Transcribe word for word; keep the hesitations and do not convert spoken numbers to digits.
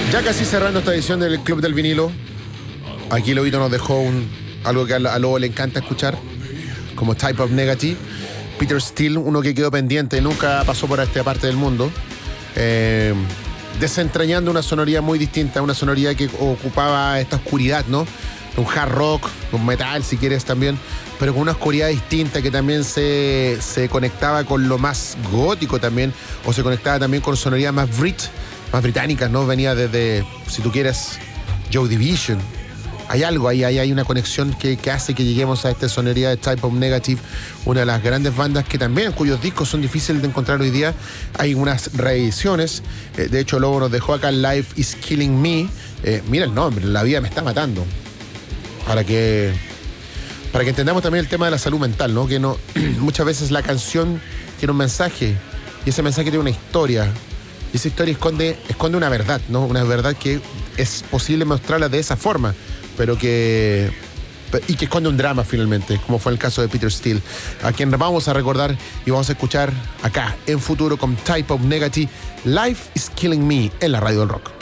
Ya casi cerrando esta edición del Club del Vinilo, aquí Lobito nos dejó un, algo que a, a Lobo le encanta escuchar, como Type of Negative. Peter Steele, uno que quedó pendiente, nunca pasó por esta parte del mundo, eh, desentrañando una sonoridad muy distinta, una sonoridad que ocupaba esta oscuridad, ¿no? Un hard rock, un metal si quieres también, pero con una oscuridad distinta que también se, se conectaba con lo más gótico también, o se conectaba también con sonoridades más brit, más británicas, ¿no? Venía desde, si tú quieres, Joy Division. Hay algo ahí, hay, hay una conexión que, que hace que lleguemos a esta sonoridad de Type of Negative, una de las grandes bandas que también, cuyos discos son difíciles de encontrar hoy día. Hay unas reediciones, eh, de hecho Lobo nos dejó acá Life is Killing Me. Eh, mira el nombre, La vida me está matando. Para que, para que entendamos también el tema de la salud mental, ¿no? Que no, muchas veces la canción tiene un mensaje y ese mensaje tiene una historia. Y esa historia esconde, esconde una verdad, ¿no? Una verdad que es posible mostrarla de esa forma, pero que... y que esconde un drama finalmente, como fue el caso de Peter Steele, a quien vamos a recordar y vamos a escuchar acá en futuro con Type of Negative, Life is Killing Me, en la Radio del Rock.